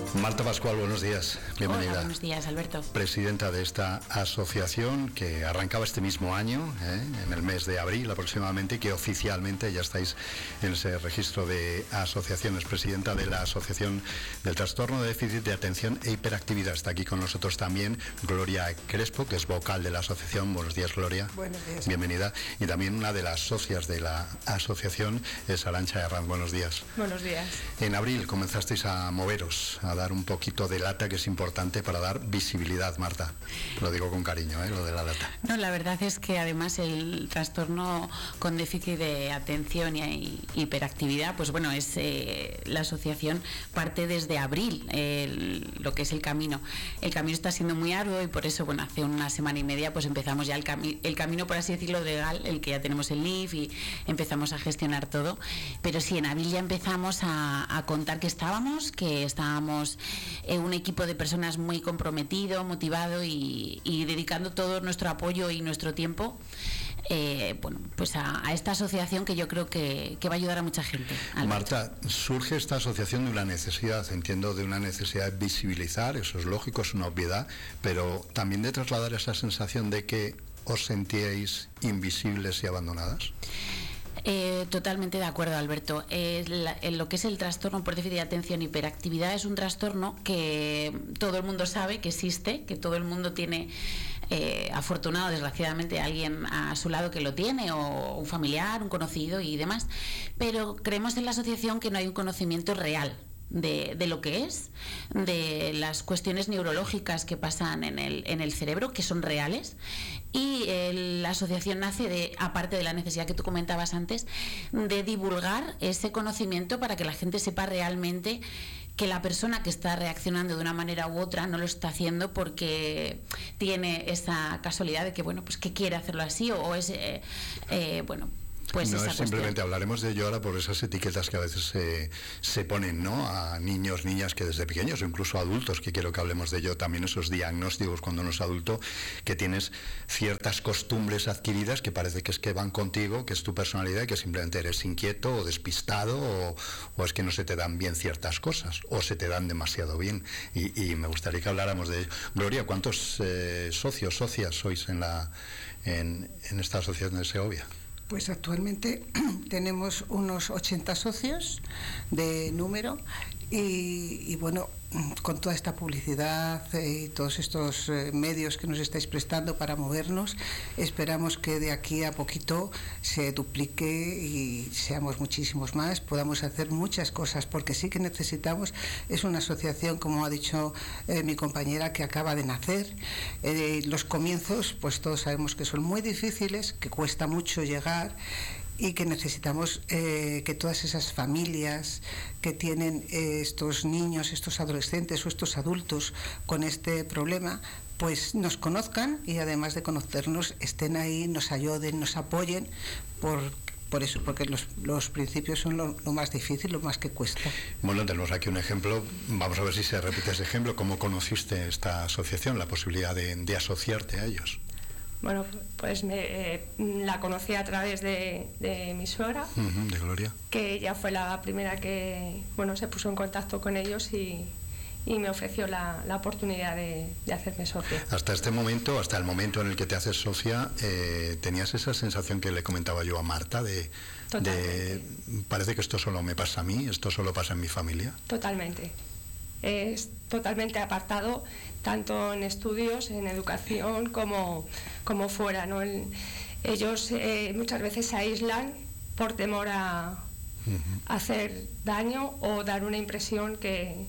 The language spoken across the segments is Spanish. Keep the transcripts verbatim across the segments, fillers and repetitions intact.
Marta Pascual, buenos días, bienvenida. Hola, buenos días, Alberto. Presidenta de esta asociación que arrancaba este mismo año, ¿eh? en el mes de abril aproximadamente, que oficialmente ya estáis en ese registro de asociaciones. Presidenta de la Asociación del Trastorno de Déficit de Atención e Hiperactividad. Está aquí con nosotros también Gloria Crespo, que es vocal de la asociación. Buenos días, Gloria. Buenos días. Bienvenida. Y también una de las socias de la asociación es Arantxa Herranz. Buenos días. Buenos días. En abril comenzasteis a moveros, a dar un poquito de lata, que es importante para dar visibilidad, Marta. Lo digo con cariño, ¿eh? Lo de la lata. No, la verdad es que además el trastorno con déficit de atención y hiperactividad, pues bueno, es eh, la asociación parte desde abril, el, lo que es el camino. El camino está siendo muy arduo y por eso, bueno, hace una semana y media pues empezamos ya el, cami el camino, por así decirlo, legal, el que ya tenemos el N I F y empezamos a gestionar todo. Pero sí, en abril ya empezamos a, a contar que estábamos, que estábamos eh, un equipo de personas muy comprometido, motivado y, y dedicando todo nuestro apoyo y nuestro tiempo eh, bueno, pues a, a esta asociación que yo creo que, que va a ayudar a mucha gente. Alberto. Marta, surge esta asociación de una necesidad, entiendo, de una necesidad de visibilizar, eso es lógico, es una obviedad, pero también de trasladar esa sensación de que os sentíais invisibles y abandonadas. Eh, totalmente de acuerdo, Alberto. Eh, la, en lo que es el trastorno por déficit de atención y hiperactividad es un trastorno que todo el mundo sabe que existe, que todo el mundo tiene, eh, afortunado, desgraciadamente, alguien a su lado que lo tiene, o un familiar, un conocido y demás, pero creemos en la asociación que no hay un conocimiento real De, de lo que es, de las cuestiones neurológicas que pasan en el, en el cerebro, que son reales, y eh, la asociación nace de, aparte de la necesidad que tú comentabas antes, de divulgar ese conocimiento para que la gente sepa realmente que la persona que está reaccionando de una manera u otra no lo está haciendo porque tiene esa casualidad de que, bueno, pues que quiere hacerlo así, o, o es, eh, eh, bueno, Pues no esa es simplemente, cuestión. Hablaremos de ello ahora por esas etiquetas que a veces se, se ponen, ¿no?, a niños, niñas que desde pequeños, o incluso adultos, que quiero que hablemos de ello también, esos diagnósticos cuando uno es adulto, que tienes ciertas costumbres adquiridas que parece que es que van contigo, que es tu personalidad, y que simplemente eres inquieto o despistado, o, o es que no se te dan bien ciertas cosas, o se te dan demasiado bien, y, y me gustaría que habláramos de ello. Gloria, ¿cuántos eh, socios, socias sois en, la, en, en esta asociación de Segovia? Pues actualmente tenemos unos ochenta socios de número y, y bueno, con toda esta publicidad y todos estos eh, medios que nos estáis prestando para movernos, esperamos que de aquí a poquito se duplique y seamos muchísimos más, podamos hacer muchas cosas, porque sí que necesitamos, es una asociación, como ha dicho eh, mi compañera, que acaba de nacer. Eh, los comienzos, pues todos sabemos que son muy difíciles, que cuesta mucho llegar, y que necesitamos eh, que todas esas familias que tienen eh, estos niños, estos adolescentes o estos adultos con este problema, pues nos conozcan, y además de conocernos estén ahí, nos ayuden, nos apoyen, por Por eso, porque los, los principios son lo, lo más difícil, lo más que cuesta. Bueno, tenemos aquí un ejemplo, vamos a ver si se repite ese ejemplo. ¿Cómo conociste esta asociación, la posibilidad de, de asociarte a ellos? Bueno, pues me, eh, la conocí a través de, de mi suegra, uh-huh, de Gloria, que ella fue la primera que, bueno, se puso en contacto con ellos y, y me ofreció la, la oportunidad de, de hacerme socia. Hasta este momento, hasta el momento en el que te haces socia, eh, ¿tenías esa sensación que le comentaba yo a Marta de, de parece que esto solo me pasa a mí, esto solo pasa en mi familia? Totalmente. Es totalmente apartado, tanto en estudios, en educación, como, como fuera, ¿no? El, ellos eh, muchas veces se aíslan por temor a, uh-huh. a hacer daño o dar una impresión que,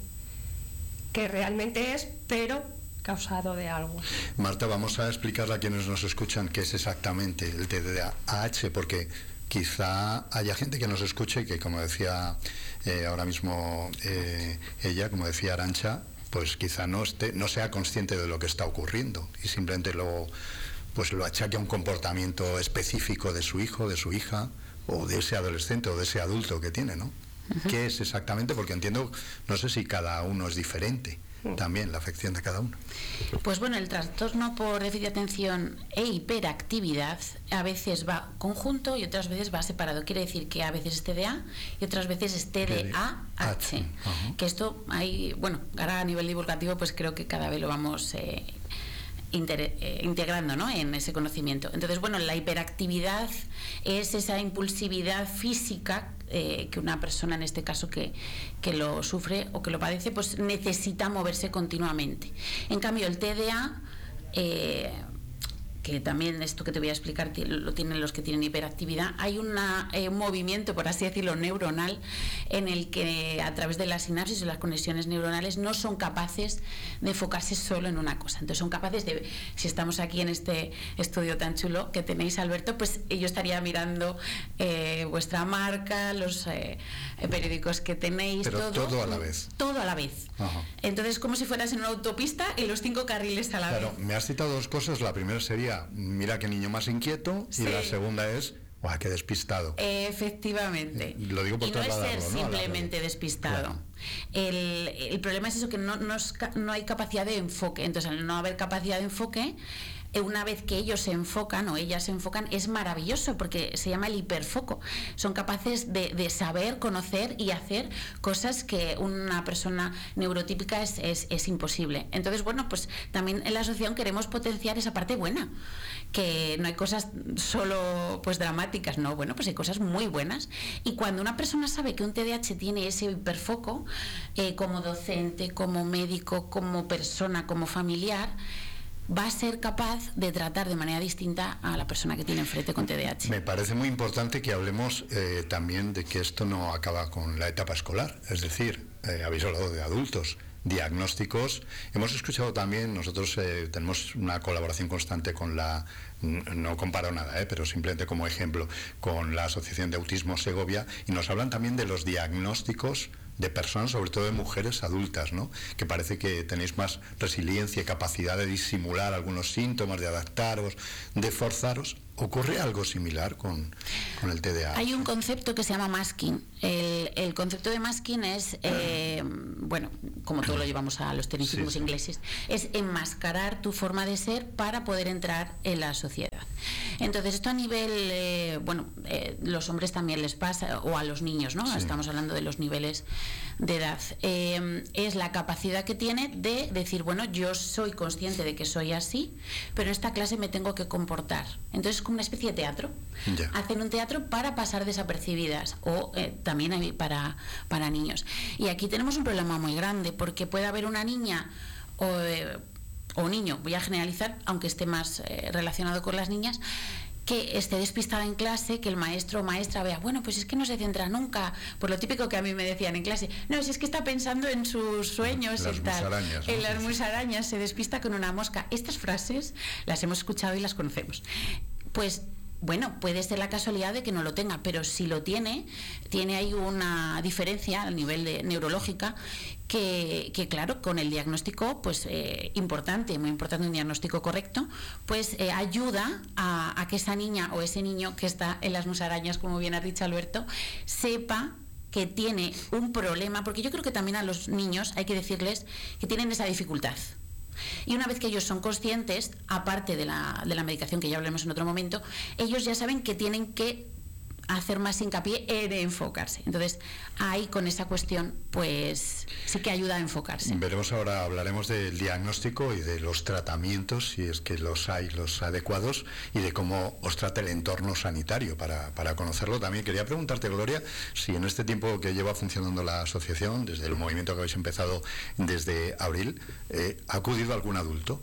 que realmente es, pero causado de algo. Marta, vamos a explicarle a quienes nos escuchan qué es exactamente el T D A H, porque quizá haya gente que nos escuche y que, como decía eh, ahora mismo eh, ella, como decía Arantxa, pues quizá no esté, no sea consciente de lo que está ocurriendo y simplemente lo, pues lo achaque a un comportamiento específico de su hijo, de su hija, o de ese adolescente o de ese adulto que tiene, ¿no? Uh-huh. ¿Qué es exactamente? Porque entiendo, no sé si cada uno es diferente. también la afección de cada uno. Pues bueno, el trastorno por déficit de atención e hiperactividad a veces va conjunto y otras veces va separado. Quiere decir que a veces es T D A y otras veces es T D A H. Uh-huh. Que esto hay, bueno, ahora a nivel divulgativo pues creo que cada vez lo vamos eh, Inter, eh, integrando, ¿no?, en ese conocimiento. Entonces, bueno, la hiperactividad es esa impulsividad física eh, que una persona, en este caso, que, que lo sufre o que lo padece, pues necesita moverse continuamente. En cambio, el T D A, eh, que también esto que te voy a explicar lo tienen los que tienen hiperactividad, hay una, eh, un movimiento, por así decirlo, neuronal, en el que a través de la sinapsis o las conexiones neuronales no son capaces de enfocarse solo en una cosa. Entonces son capaces de, si estamos aquí en este estudio tan chulo que tenéis, Alberto, pues yo estaría mirando eh, vuestra marca, los eh, periódicos que tenéis, pero todo, todo a la vez. Todo a la vez. Ajá. Entonces, como si fueras en una autopista y los cinco carriles a la claro, vez. Me has citado dos cosas. La primera sería, mira qué niño más inquieto, sí. Y la segunda es, ¡guau, qué despistado! Efectivamente. Lo digo por y no es ser ¿no? simplemente despistado. Claro. El, el problema es eso, que no, no, es, no hay capacidad de enfoque. Entonces, al no haber capacidad de enfoque, una vez que ellos se enfocan o ellas se enfocan, es maravilloso porque se llama el hiperfoco. Son capaces de, de saber, conocer y hacer cosas que una persona neurotípica es, es, es imposible. Entonces, bueno, pues también en la asociación queremos potenciar esa parte buena, que no hay cosas solo pues dramáticas, no, bueno, pues hay cosas muy buenas. Y cuando una persona sabe que un T D A H tiene ese hiperfoco, eh, como docente, como médico, como persona, como familiar, va a ser capaz de tratar de manera distinta a la persona que tiene enfrente con T D A H. Me parece muy importante que hablemos eh, también de que esto no acaba con la etapa escolar, es decir, eh, habéis hablado de adultos, diagnósticos. Hemos escuchado también, nosotros eh, tenemos una colaboración constante con la, no comparo nada, eh, pero simplemente como ejemplo, con la Asociación de Autismo Segovia, y nos hablan también de los diagnósticos de personas, sobre todo de mujeres adultas, ¿no?, que parece que tenéis más resiliencia y capacidad de disimular algunos síntomas, de adaptaros, de forzaros. ¿Ocurre algo similar con, con el T D A? Hay un concepto que se llama masking. El, el concepto de masking es, eh, bueno, como todo lo llevamos a los tecnicismos sí, sí. ingleses, es enmascarar tu forma de ser para poder entrar en la sociedad. Entonces, esto a nivel, eh, bueno, eh, los hombres también les pasa, o a los niños, ¿no? Sí. Estamos hablando de los niveles de edad. Eh, es la capacidad que tiene de decir, bueno, yo soy consciente de que soy así, pero en esta clase me tengo que comportar. Entonces, una especie de teatro. Yeah. Hacen un teatro para pasar desapercibidas, o eh, también hay para, para niños. Y aquí tenemos un problema muy grande, porque puede haber una niña o, eh, o niño, voy a generalizar, aunque esté más eh, relacionado con las niñas, que esté despistada en clase, que el maestro o maestra vea, bueno, pues es que no se centra nunca, por lo típico que a mí me decían en clase, no, si es que está pensando en sus sueños las y tal, musarañas, ¿no? En las musarañas, se despista con una mosca. Estas frases las hemos escuchado y las conocemos. Pues bueno, puede ser la casualidad de que no lo tenga, pero si lo tiene, tiene ahí una diferencia a nivel de neurológica que, que claro, con el diagnóstico, pues eh, importante, muy importante un diagnóstico correcto, pues eh, ayuda a, a que esa niña o ese niño que está en las musarañas, como bien ha dicho Alberto, sepa que tiene un problema, porque yo creo que también a los niños hay que decirles que tienen esa dificultad. Y una vez que ellos son conscientes, aparte de la, de la medicación que ya hablaremos en otro momento, ellos ya saben que tienen que hacer más hincapié en enfocarse. Entonces, ahí con esa cuestión, pues sí que ayuda a enfocarse. Veremos ahora, hablaremos del diagnóstico y de los tratamientos, si es que los hay, los adecuados, y de cómo os trata el entorno sanitario para, para conocerlo. También quería preguntarte, Gloria, si en este tiempo que lleva funcionando la asociación, desde el movimiento que habéis empezado desde abril, eh, ¿ha acudido algún adulto?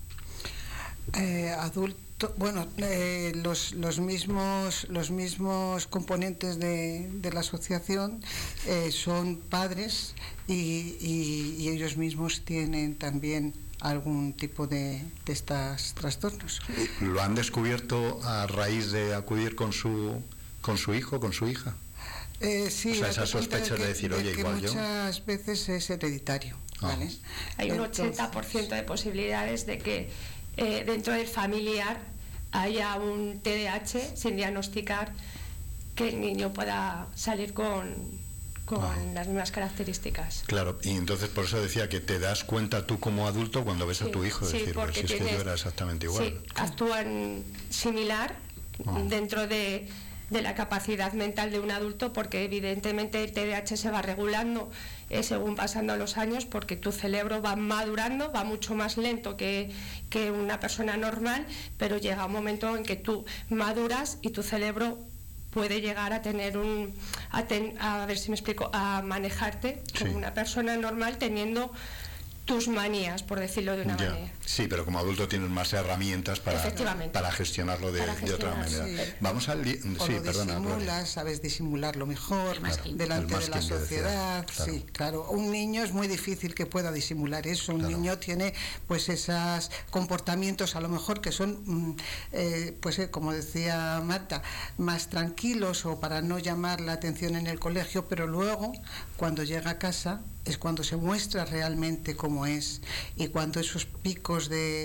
Eh, adulto. Bueno, eh, los, los, mismos, los mismos componentes de, de la asociación eh, son padres y, y, y ellos mismos tienen también algún tipo de, de estos trastornos. ¿Lo han descubierto a raíz de acudir con su, con su hijo, con su hija? Eh, sí, o sea, esas sospechas de, que, de decir, oye, de que igual muchas yo... Muchas veces es hereditario. Oh. ¿Vale? Hay un ochenta por ciento de posibilidades de que eh, dentro del familiar haya un T D A H sin diagnosticar, que el niño pueda salir con, con Ah. las mismas características. Claro, y entonces por eso decía que te das cuenta tú como adulto cuando ves Sí, a tu hijo, sí, decir, pues porque si es que tienes- yo era exactamente igual. Sí, actúan similar Ah. dentro de, de la capacidad mental de un adulto, porque evidentemente el T D A H se va regulando eh, según pasando los años, porque tu cerebro va madurando, va mucho más lento que, que una persona normal, pero llega un momento en que tú maduras y tu cerebro puede llegar a tener un a, ten, a ver si me explico a manejarte Sí. como una persona normal teniendo tus manías, por decirlo de una Ya. manera. Sí, pero como adulto tienes más herramientas para, Efectivamente. para gestionarlo de, Para de otra gestionar, manera. sí. Vamos al... di- O Sí, lo perdona, Gloria. disimulas, sabes disimularlo mejor El masking. delante El de la masking que decía, sociedad. claro. Sí, claro. Un niño es muy difícil que pueda disimular eso. Un Claro. niño tiene pues esos comportamientos a lo mejor que son, mm, eh, pues eh, como decía Marta, más tranquilos o para no llamar la atención en el colegio, pero luego cuando llega a casa es cuando se muestra realmente cómo es, y cuando esos picos de,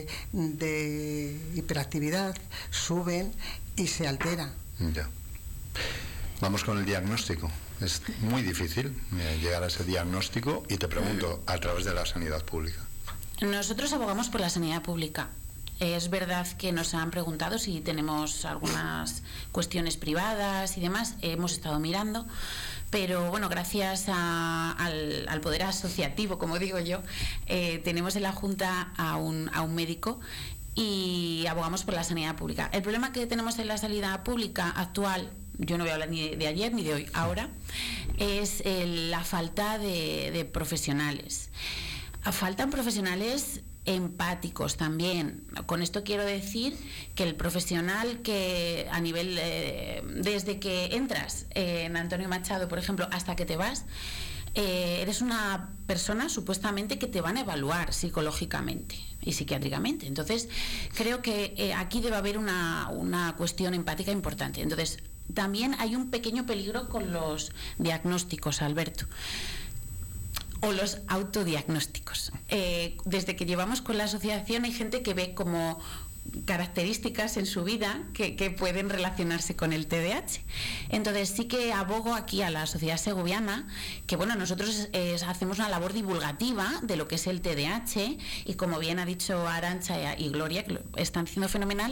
de hiperactividad suben y se altera. Ya. Vamos con el diagnóstico. Es muy difícil eh, llegar a ese diagnóstico y te pregunto, a través de la sanidad pública. Nosotros abogamos por la sanidad pública. Es verdad que nos han preguntado si tenemos algunas cuestiones privadas y demás. Hemos estado mirando, pero bueno, gracias a, al, al poder asociativo, como digo yo, eh, tenemos en la Junta a un, a un médico y abogamos por la sanidad pública. El problema que tenemos en la sanidad pública actual, yo no voy a hablar ni de ayer ni de hoy, ahora, es el, la falta de, de profesionales. Faltan profesionales empáticos también. Con esto quiero decir que el profesional que a nivel, eh, desde que entras eh, en Antonio Machado, por ejemplo, hasta que te vas, eh, eres una persona supuestamente que te van a evaluar psicológicamente y psiquiátricamente. Entonces, creo que eh, aquí debe haber una, una cuestión empática importante. Entonces, también hay un pequeño peligro con los diagnósticos, Alberto. O los autodiagnósticos. Eh, desde que llevamos con la asociación hay gente que ve como características en su vida que, que pueden relacionarse con el T D A H. Entonces sí que abogo aquí a la sociedad segoviana que bueno, nosotros eh, hacemos una labor divulgativa de lo que es el T D A H y como bien ha dicho Arantxa y Gloria, que lo están haciendo fenomenal.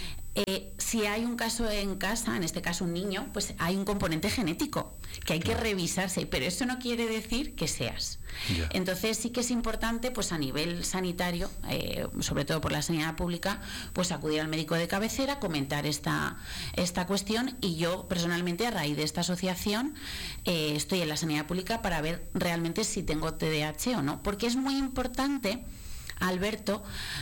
Eh, si hay un caso en casa, en este caso un niño, pues hay un componente genético que hay que revisarse, pero eso no quiere decir que seas. Yeah. Entonces sí que es importante, pues a nivel sanitario, eh, sobre todo por la sanidad pública, pues acudir al médico de cabecera, comentar esta, esta cuestión, y yo personalmente a raíz de esta asociación eh, estoy en la sanidad pública para ver realmente si tengo T D A H o no, porque es muy importante, Alberto,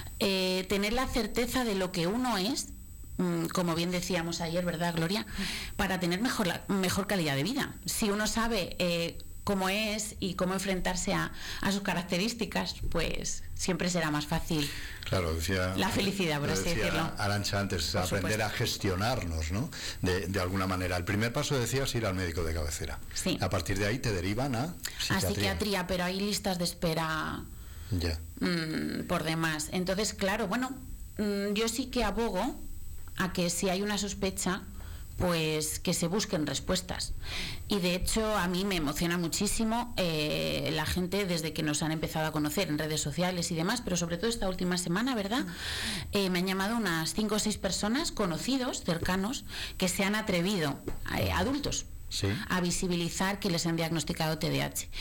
eh, tener la certeza de lo que uno es, como bien decíamos ayer, ¿verdad, Gloria? Para tener mejor, mejor calidad de vida. Si uno sabe eh, cómo es y cómo enfrentarse a, a sus características, pues siempre será más fácil. Claro, decía, la felicidad, por así decía decirlo. Arantxa antes, Por aprender supuesto. a gestionarnos, ¿no? De, de alguna manera. El primer paso, decías, ir al médico de cabecera. Sí. A partir de ahí te derivan a psiquiatría. A psiquiatría, pero hay listas de espera Ya. mmm, por demás. Entonces, claro, bueno, mmm, yo sí que abogo a que si hay una sospecha, pues que se busquen respuestas. Y de hecho a mí me emociona muchísimo eh, la gente desde que nos han empezado a conocer en redes sociales y demás, pero sobre todo esta última semana, ¿verdad? Eh, me han llamado unas cinco o seis personas, conocidos, cercanos, que se han atrevido, eh, adultos, Sí. a visibilizar que les han diagnosticado T D A H.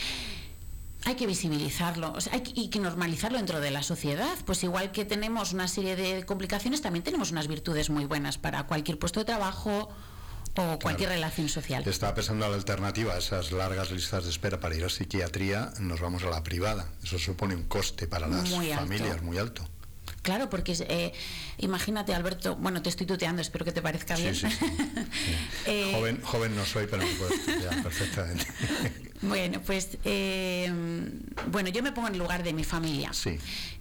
Hay que visibilizarlo, o sea, hay que, y que normalizarlo dentro de la sociedad. Pues igual que tenemos una serie de complicaciones, también tenemos unas virtudes muy buenas para cualquier puesto de trabajo o cualquier Claro. relación social. Estaba pensando en la alternativa a esas largas listas de espera para ir a psiquiatría, nos vamos a la privada. Eso supone un coste para las Muy alto. familias muy alto. Claro, porque eh, imagínate, Alberto, bueno, te estoy tuteando, espero que te parezca bien. Sí, sí, sí. Eh, joven, joven no soy, pero me puedo estudiar perfectamente. Bueno, pues eh, bueno, yo me pongo en el lugar de mi familia. Sí.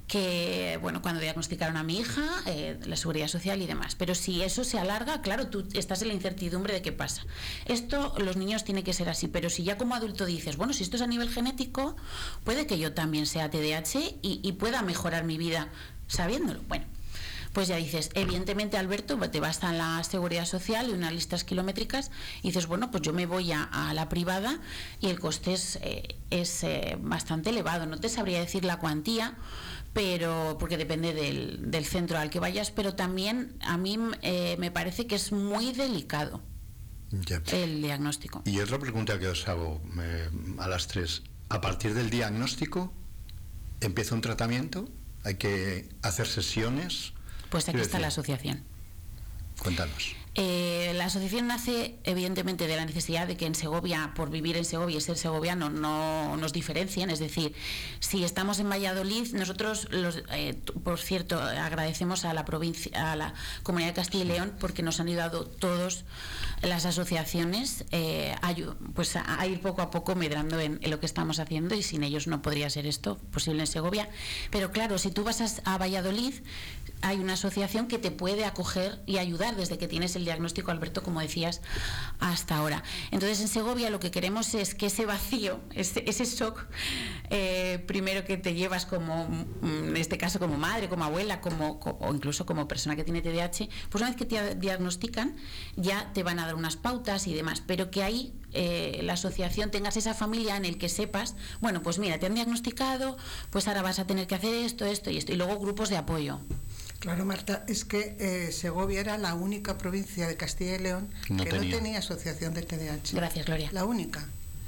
Que, bueno, cuando diagnosticaron a mi hija, eh, la seguridad social y demás. Pero si eso se alarga, claro, tú estás en la incertidumbre de qué pasa. Esto, los niños tiene que ser así, pero si ya como adulto dices, bueno, si esto es a nivel genético, puede que yo también sea T D A H y, y pueda mejorar mi vida sabiéndolo. Bueno, pues ya dices, evidentemente, Alberto, te vas a la Seguridad Social y unas listas kilométricas y dices, bueno, pues yo me voy a, a la privada y el coste es, eh, es eh, bastante elevado. No te sabría decir la cuantía, pero porque depende del, del centro al que vayas, pero también a mí eh, me parece que es muy delicado ya. El diagnóstico. Y otra pregunta que os hago eh, a las tres, a partir del diagnóstico empieza un tratamiento, hay que hacer sesiones. Pues aquí está la asociación. Cuéntanos. Eh, la asociación nace evidentemente de la necesidad de que en Segovia, por vivir en Segovia y ser segoviano, no nos diferencien. Es decir, si estamos en Valladolid, nosotros, los, eh, por cierto, agradecemos a la provincia, a la Comunidad de Castilla y León, porque nos han ayudado todas las asociaciones eh, a, pues a, a ir poco a poco medrando en, en lo que estamos haciendo, y sin ellos no podría ser esto posible en Segovia. Pero claro, si tú vas a, a Valladolid, hay una asociación que te puede acoger y ayudar desde que tienes el diagnóstico, Alberto, como decías, hasta ahora. Entonces, en Segovia lo que queremos es que ese vacío, ese, ese shock, eh, primero que te llevas como, en este caso, como madre, como abuela, como, o incluso como persona que tiene T D A H, pues una vez que te diagnostican, ya te van a dar unas pautas y demás, pero que ahí eh, la asociación tengas esa familia en el que sepas, bueno, pues mira, te han diagnosticado, pues ahora vas a tener que hacer esto, esto y esto, y luego grupos de apoyo. Claro, Marta, es que eh, Segovia era la única provincia de Castilla y León no que tenía. no tenía asociación de T D A H. Gracias, Gloria. La única.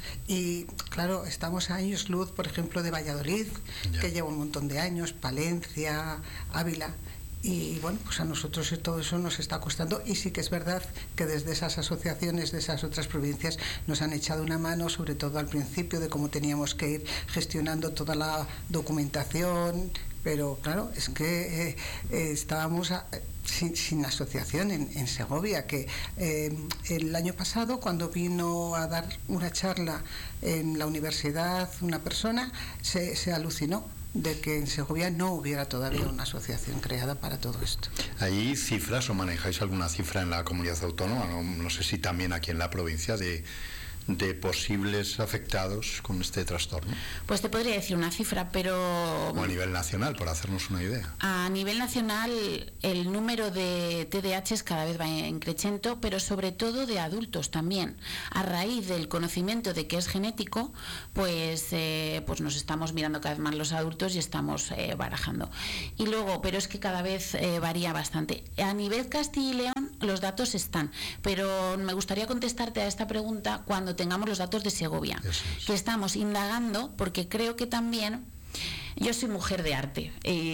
Y claro, estamos a años luz, por ejemplo, de Valladolid, ya. que lleva un montón de años, Palencia, Ávila. Y bueno, pues a nosotros todo eso nos está costando, y sí que es verdad que desde esas asociaciones de esas otras provincias nos han echado una mano, sobre todo al principio, de cómo teníamos que ir gestionando toda la documentación. Pero claro, es que eh, eh, estábamos a, sin, sin asociación en, en Segovia, que eh, el año pasado, cuando vino a dar una charla en la universidad una persona, se, se alucinó de que en Segovia no hubiera todavía una asociación creada para todo esto. ¿Hay cifras o manejáis alguna cifra en la comunidad autónoma? No, no sé si también aquí en la provincia de... de posibles afectados con este trastorno. Pues te podría decir una cifra, pero... O a nivel nacional, por hacernos una idea. A nivel nacional, el número de T D A H cada vez va en crecimiento, pero sobre todo de adultos también. A raíz del conocimiento de que es genético, pues, eh, pues nos estamos mirando cada vez más los adultos y estamos eh, barajando. Y luego, pero es que cada vez eh, varía bastante. A nivel Castilla y León, los datos están, pero me gustaría contestarte a esta pregunta cuando tengamos los datos de Segovia, es. que estamos indagando, porque creo que también, yo soy mujer de arte,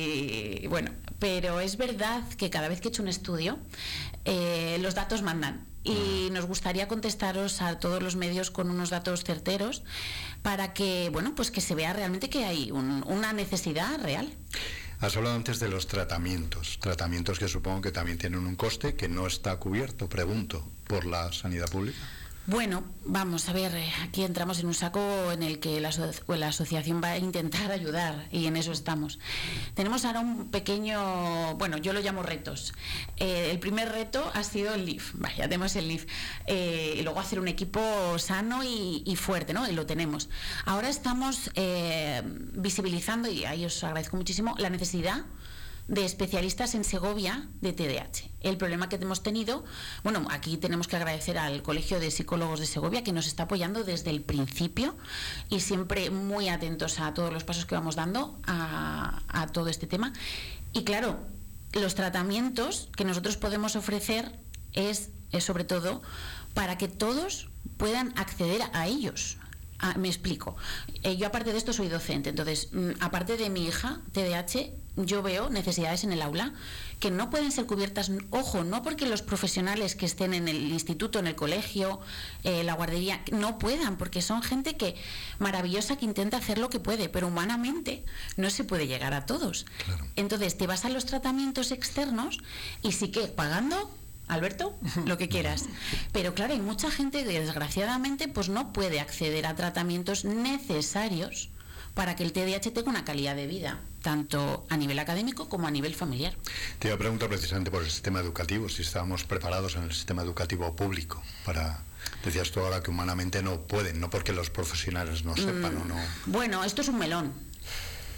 y bueno, pero es verdad que cada vez que he hecho un estudio, eh, los datos mandan, y nos gustaría contestaros a todos los medios con unos datos certeros, para que, bueno, pues que se vea realmente que hay un, una necesidad real. Has hablado antes de los tratamientos, tratamientos que supongo que también tienen un coste que no está cubierto, pregunto, por la sanidad pública. Bueno, vamos a ver, aquí entramos en un saco en el que la, aso la asociación va a intentar ayudar, y en eso estamos. Tenemos ahora un pequeño, bueno, yo lo llamo retos. Eh, el primer reto ha sido el L I F, vale, ya tenemos el L I F, eh, y luego hacer un equipo sano y, y fuerte, ¿no? Y lo tenemos. Ahora estamos eh, visibilizando, y ahí os agradezco muchísimo, la necesidad de especialistas en Segovia de T D A H. El problema que hemos tenido, bueno, aquí tenemos que agradecer al Colegio de Psicólogos de Segovia, que nos está apoyando desde el principio y siempre muy atentos a todos los pasos que vamos dando a, a todo este tema. Y claro, los tratamientos que nosotros podemos ofrecer es, es sobre todo para que todos puedan acceder a ellos. Ah, me explico. Eh, yo aparte de esto soy docente, entonces mm, aparte de mi hija T D A H, yo veo necesidades en el aula que no pueden ser cubiertas, ojo, no porque los profesionales que estén en el instituto, en el colegio, eh, la guardería, no puedan, porque son gente que maravillosa, que intenta hacer lo que puede, pero humanamente no se puede llegar a todos. Claro. Entonces te vas a los tratamientos externos y sí que pagando, Alberto, lo que quieras. Pero claro, hay mucha gente que desgraciadamente pues no puede acceder a tratamientos necesarios para que el T D A H tenga una calidad de vida, tanto a nivel académico como a nivel familiar. Te iba a preguntar precisamente por el sistema educativo, si estábamos preparados en el sistema educativo público para... Decías tú ahora que humanamente no pueden, no porque los profesionales no sepan mm, o no... Bueno, esto es un melón.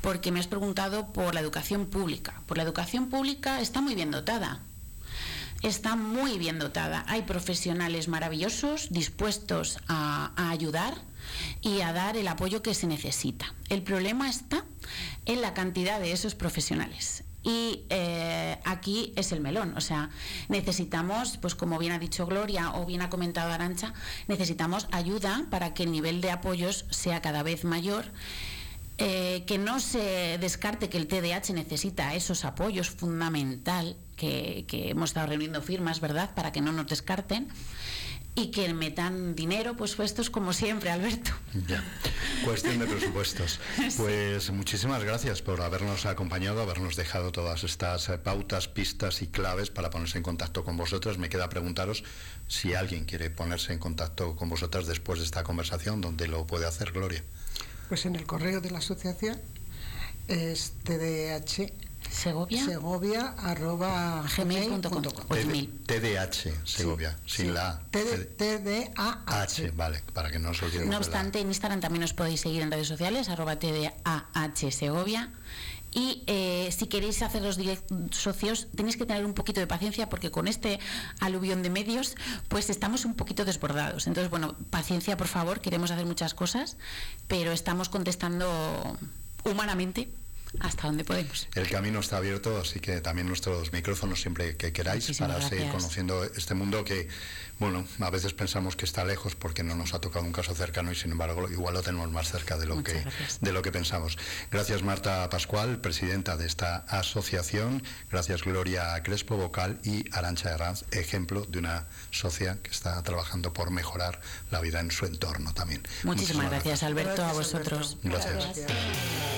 porque me has preguntado por la educación pública. Por la educación pública está muy bien dotada. Está muy bien dotada. Hay profesionales maravillosos dispuestos a, a ayudar y a dar el apoyo que se necesita. El problema está en la cantidad de esos profesionales. Y eh, aquí es el melón, o sea, necesitamos, pues como bien ha dicho Gloria o bien ha comentado Arantxa, necesitamos ayuda para que el nivel de apoyos sea cada vez mayor, eh, que no se descarte que el T D A H necesita esos apoyos, fundamental, que, que hemos estado reuniendo firmas, ¿verdad?, para que no nos descarten, y que metan dinero, pues puestos como siempre, Alberto. Ya, cuestión de presupuestos. Pues muchísimas gracias por habernos acompañado, habernos dejado todas estas pautas, pistas y claves para ponerse en contacto con vosotras. Me queda preguntaros si alguien quiere ponerse en contacto con vosotras después de esta conversación, ¿dónde lo puede hacer, Gloria? Pues en el correo de la asociación es T D A H Segovia, Segovia arroba gmail punto com. T D A H Segovia, sí, sin sí. la T D A H. Vale, para que no os olvidemos. No obstante, en Instagram también os podéis seguir en redes sociales, arroba T D A H Segovia. Y eh, si queréis hacer los socios, tenéis que tener un poquito de paciencia, porque con este aluvión de medios, pues estamos un poquito desbordados. Entonces, bueno, paciencia, por favor, queremos hacer muchas cosas, pero estamos contestando humanamente hasta donde podemos. El camino está abierto, así que también nuestros micrófonos siempre que queráis. Muchísimas para gracias. Seguir conociendo este mundo que, bueno, a veces pensamos que está lejos porque no nos ha tocado un caso cercano y sin embargo igual lo tenemos más cerca de lo, que, de lo que pensamos. Gracias Marta Pascual, presidenta de esta asociación. Gracias Gloria Crespo, vocal, y Arantxa Herranz, ejemplo de una socia que está trabajando por mejorar la vida en su entorno también. Muchísimas, Muchísimas gracias, gracias Alberto, a vosotros. Gracias. gracias.